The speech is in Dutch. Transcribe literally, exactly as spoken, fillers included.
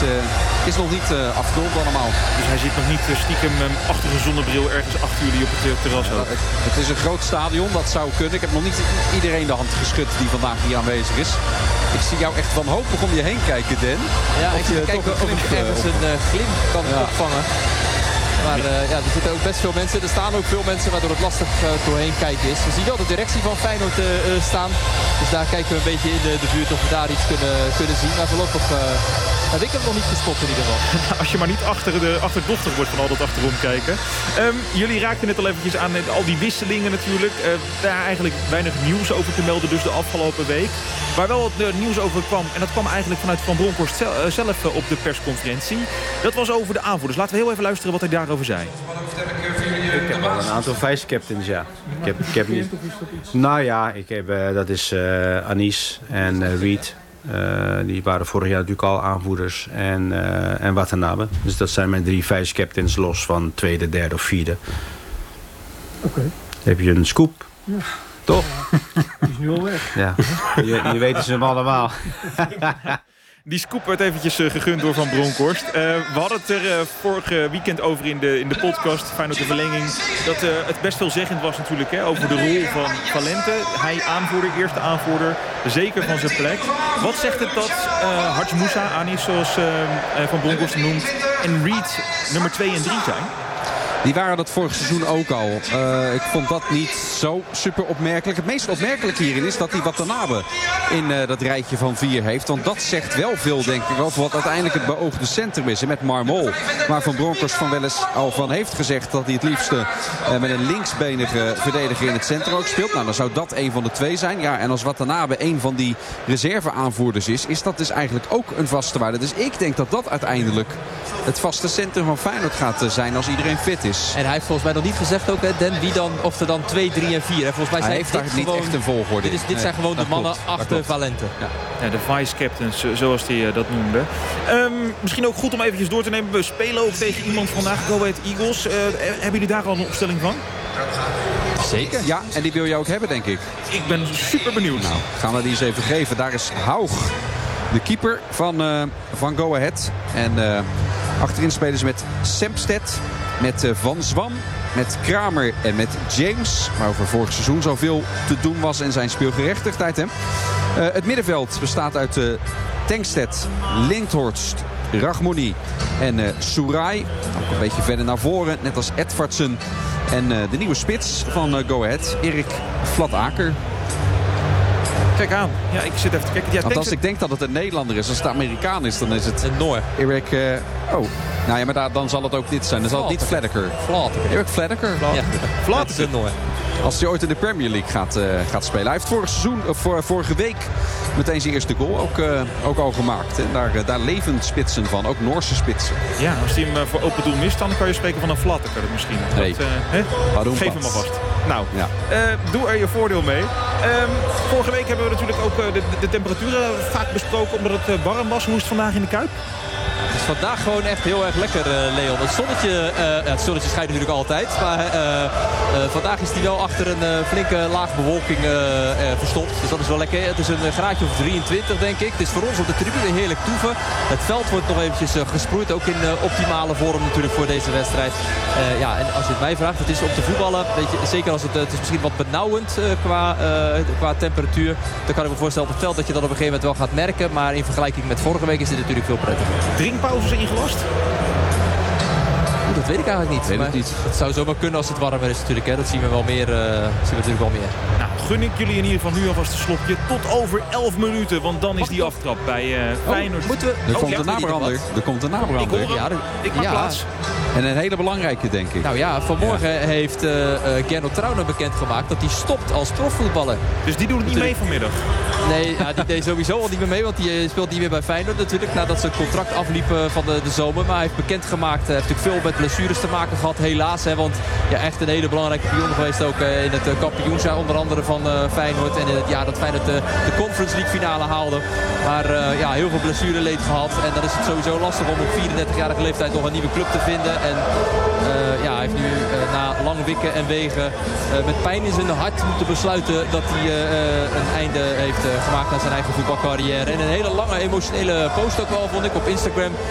uh, is nog niet uh, afgerond allemaal. Dus hij zit nog niet uh, stiekem um, achter een zonnebril ergens achter jullie op het uh, terras. Ja, het, het is een groot stadion, dat zou kunnen. Ik heb nog niet iedereen de hand geschud die vandaag hier aanwezig is. Ik zie jou echt wanhopig om je heen kijken, Dan. Ja, of ik zie kijken of ik ergens op... een uh, glimp kan ja. opvangen. Maar uh, ja, er zitten ook best veel mensen. Er staan ook veel mensen waardoor het lastig uh, doorheen kijken is. We zien wel de directie van Feyenoord uh, uh, staan. Dus daar kijken we een beetje in de, de buurt of we daar iets kunnen, kunnen zien. Maar voorlopig uh, heb ik hem nog niet gespot in ieder geval. Als je maar niet achter de achterdochtig wordt van al dat achterom kijken. Um, jullie raakten net al eventjes aan uh, al die wisselingen natuurlijk. Uh, daar eigenlijk weinig nieuws over te melden dus de afgelopen week. Waar wel het uh, nieuws over kwam. En dat kwam eigenlijk vanuit Van Bronckhorst zel, uh, zelf uh, op de persconferentie. Dat was over de aanvoerders. Laten we heel even luisteren wat hij daarover zei. Ik heb al een aantal vice-captains, ja. Ik heb, ik heb niet... Nou ja, ik heb, uh, dat is uh, Anis en uh, Reed. Uh, die waren vorig jaar natuurlijk al aanvoerders. En, uh, en Watanabe. Dus dat zijn mijn drie vice-captains los van tweede, derde of vierde. Oké. Okay. Heb je een scoop? Ja. Toch? Ja, die is nu al weg. Ja, je, je weten ze hem allemaal. Die scoop werd eventjes uh, gegund door Van Bronckhorst. Uh, we hadden het er uh, vorige weekend over in de, in de podcast, Feyenoord de Verlenging. Dat uh, het best veelzeggend was natuurlijk hè, over de rol van Valente. Hij aanvoerder, eerste aanvoerder, zeker van zijn plek. Wat zegt het dat uh, Hadj Moussa, Anis zoals uh, uh, Van Bronckhorst noemt, en Reed nummer twee en drie zijn? Die waren dat vorig seizoen ook al. Uh, ik vond dat niet zo super opmerkelijk. Het meest opmerkelijke hierin is dat hij Watanabe in uh, dat rijtje van vier heeft. Want dat zegt wel veel, denk ik, over wat uiteindelijk het beoogde centrum is. En met Marmol, waar Van Bronckhorst van wel eens al van heeft gezegd dat hij het liefste uh, met een linksbenige verdediger in het centrum ook speelt. Nou, dan zou dat een van de twee zijn. Ja, en als Watanabe een van die reserveaanvoerders is, is dat dus eigenlijk ook een vaste waarde. Dus ik denk dat dat uiteindelijk het vaste centrum van Feyenoord gaat uh, zijn als iedereen fit is. En hij heeft volgens mij nog niet gezegd ook, hè, Dan, wie dan, of er dan twee, drie en vier. Volgens mij zijn hij heeft daar niet gewoon, echt een volgorde. Dit, is, dit nee, zijn gewoon de mannen klopt, achter Valente. Ja. Ja, de vice-captains, zoals hij uh, dat noemde. Um, misschien ook goed om eventjes door te nemen. We spelen ook tegen iemand vandaag, Go Ahead Eagles. Uh, hebben jullie daar al een opstelling van? Zeker, ja. En die wil je ook hebben, denk ik. Ik ben super benieuwd. Nou, gaan we die eens even geven. Daar is Haug, de keeper van, uh, van Go Ahead. En uh, achterin spelen ze met Sempstedt, met uh, Van Zwam, met Kramer en met James. Waarover vorig seizoen zoveel te doen was en zijn speelgerechtigdheid. Hè? Uh, het middenveld bestaat uit uh, Tankstedt, Lindhorst, Rachmoni en uh, Sourai. Ook een beetje verder naar voren, net als Edvardsen. En uh, de nieuwe spits van uh, Go Ahead, Erik Vlataker. Kijk aan. Ja, ik zit even te kijken. Ja, Want als ik denk dat het een Nederlander is, als het Amerikaan is, dan is het een Noor. Erik... Uh, oh, nou ja, maar daar, dan zal het ook dit zijn. Dan zal het niet Vlataker. Vlataker. Erik Vlataker. Vlataker is een Noor. Als hij ooit in de Premier League gaat, uh, gaat spelen. Hij heeft vorig seizoen, of voor, vorige week meteen zijn eerste goal ook, uh, ook al gemaakt. En daar, uh, daar leven spitsen van, ook Noorse spitsen. Ja, als hij hem uh, voor open doel mist, dan kan je spreken van een Vlataker misschien. Nee. Dat, uh, Geef hem alvast. Nou, ja. uh, doe er je voordeel mee. Um, vorige week hebben we natuurlijk ook uh, de, de temperaturen vaak besproken omdat het uh, warm was. Hoe is het vandaag in de Kuip? Het is vandaag gewoon echt heel erg lekker, uh, Leon. Het zonnetje, uh, het zonnetje schijnt natuurlijk altijd. Maar uh, uh, vandaag is hij wel achter een uh, flinke laag bewolking uh, uh, verstopt. Dus dat is wel lekker. Het is een graadje of drieëntwintig, denk ik. Het is voor ons op de tribune heerlijk toeven. Het veld wordt nog eventjes uh, gesproeid. Ook in uh, optimale vorm natuurlijk voor deze wedstrijd. Uh, ja, en als je het mij vraagt, het is om te voetballen. Weet je, zeker als het, uh, het is misschien wat benauwend uh, qua, uh, qua temperatuur. Dan kan ik me voorstellen op het veld dat je dat op een gegeven moment wel gaat merken. Maar in vergelijking met vorige week is dit natuurlijk veel prettiger. Drinkpauzes ingelast? Dat weet ik eigenlijk niet. Weet maar het niet. Het zou zomaar kunnen als het warmer is natuurlijk. Hè. Dat zien we wel meer. Uh, zien we natuurlijk wel meer. Nou, gun ik jullie in ieder geval nu alvast een slokje. Tot over elf minuten. Want dan is die aftrap bij uh, Feyenoord. Oh, moeten we... Er oh, komt ja, een nabrander. Er komt een nabrander. Ik hoor hem. Ja, ik maak ja. plaats. En een hele belangrijke, denk ik. Nou ja, vanmorgen ja. heeft uh, uh, Gernot Trauner bekendgemaakt dat hij stopt als profvoetballer. Dus die doet het niet mee vanmiddag? Nee, ja, die deed sowieso al niet meer mee. Want die uh, speelt niet meer bij Feyenoord natuurlijk. Nadat zijn contract afliep uh, van de, de zomer. Maar hij heeft bekendgemaakt. Hij heeft natuurlijk veel met blessures te maken gehad. Helaas. Hè, want ja, echt een hele belangrijke pion geweest ook uh, in het uh, kampioensjaar. Onder andere van uh, Feyenoord. En in het jaar dat Feyenoord uh, de Conference League finale haalde. Maar uh, ja, heel veel blessureleed gehad. En dan is het sowieso lastig om op vierendertigjarige leeftijd nog een nieuwe club te vinden. En uh, ja, hij heeft nu uh, na lang wikken en wegen uh, met pijn in zijn hart moeten besluiten dat hij uh, een einde heeft uh, gemaakt aan zijn eigen voetbalcarrière. En een hele lange emotionele post ook wel, vond ik, op Instagram.